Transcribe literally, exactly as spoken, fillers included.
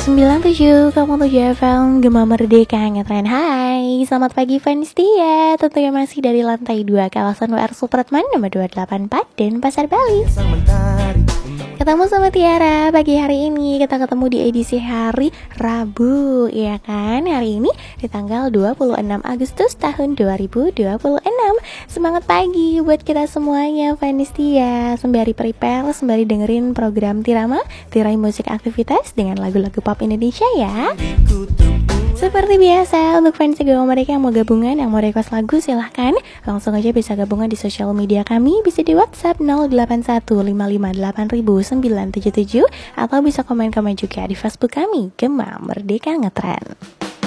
sembilan puluh tujuh koma tujuh F M Gema Merdeka Ngetren. Hai, selamat pagi fans dia. Tentunya masih dari lantai dua kawasan W R Supratman nomor dua delapan empat dan Pasar Bali. Ketemu sama Tiara pagi hari ini. Kita ketemu di edisi hari Rabu, ya kan? Hari ini di tanggal dua puluh enam Agustus tahun dua ribu dua puluh enam. Semangat pagi buat kita semuanya fans dia. Sembari prepare, sembari dengerin program Tirama, tirai musik aktivitas dengan lagu-lagu pop Indonesia ya. Seperti biasa, untuk fans Gema mereka yang mau gabungan, yang mau request lagu, silahkan langsung aja bisa gabungan di sosial media kami. Bisa di WhatsApp nol delapan satu lima lima delapan sembilan tujuh tujuh atau bisa komen-komen juga di Facebook kami Gema Merdeka Ngetren.